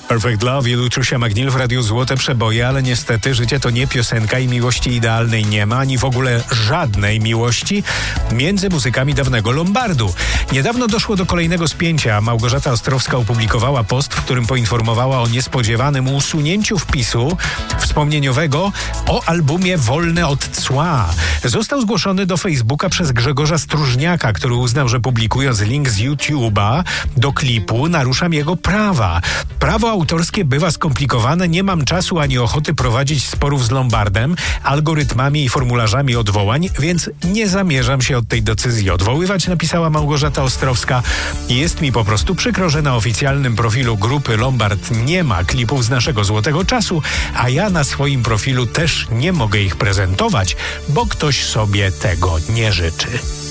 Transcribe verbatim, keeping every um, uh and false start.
Perfect Love i Luczusia McNeil w Radiu Złote Przeboje, ale niestety życie to nie piosenka i miłości idealnej nie ma, ani w ogóle żadnej miłości między muzykami dawnego Lombardu. Niedawno doszło do kolejnego spięcia. Małgorzata Ostrowska opublikowała post, w którym poinformowała o niespodziewanym usunięciu wpisu wspomnieniowego o albumie Wolny od Cła. Został zgłoszony do Facebooka przez Grzegorza Stróżniaka, który uznał, że publikując link z YouTube'a do klipu naruszam jego prawa. Prawo autorskie bywa skomplikowane, nie mam czasu ani ochoty prowadzić sporów z Lombardem, algorytmami i formularzami odwołań, więc nie zamierzam się od tej decyzji odwoływać, napisała Małgorzata Ostrowska. Jest mi po prostu przykro, że na oficjalnym profilu grupy Lombard nie ma klipów z naszego złotego czasu, a ja na swoim profilu też nie mogę ich prezentować, bo ktoś sobie tego nie życzy.